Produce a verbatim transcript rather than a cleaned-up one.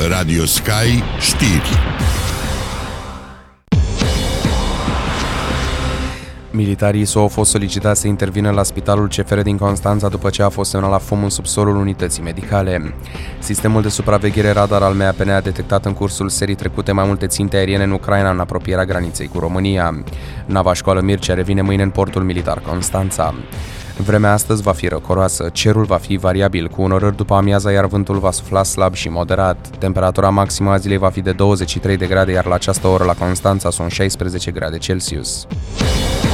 Radio Sky Știri. Militarii S U A au fost solicitați să intervină la Spitalul C F R din Constanța după ce a fost semnat la fum în subsolul unității medicale. Sistemul de supraveghere radar al M A P N a detectat în cursul serii trecute mai multe ținte aeriene în Ucraina, în apropierea graniței cu România. Nava Școală Mircea revine mâine în portul militar Constanța. Vremea astăzi va fi răcoroasă, cerul va fi variabil, cu unorări după amiaza, iar vântul va sufla slab și moderat. Temperatura maximă a zilei va fi de douăzeci și trei de grade, iar la această oră la Constanța sunt șaisprezece grade Celsius.